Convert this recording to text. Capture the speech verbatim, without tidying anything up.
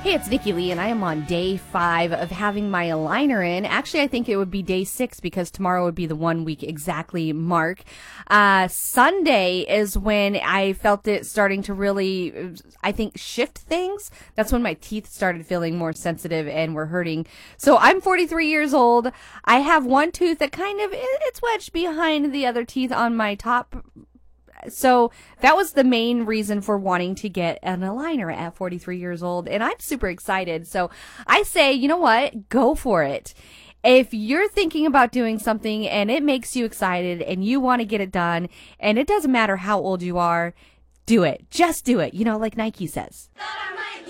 Hey, it's Nikki Lee, and I am on day five of having my aligner in. Actually, I think it would be day six because tomorrow would be the one week exactly mark. Uh, Sunday is when I felt it starting to really, I think, shift things. That's when my teeth started feeling more sensitive and were hurting. So I'm forty-three years old. I have one tooth that kind of, it's wedged behind the other teeth on my top. So that was the main reason for wanting to get an aligner at forty-three years old. And I'm super excited. So I say, you know what? Go for it. If you're thinking about doing something and it makes you excited and you want to get it done, and it doesn't matter how old you are, do it. Just do it. You know, like Nike says.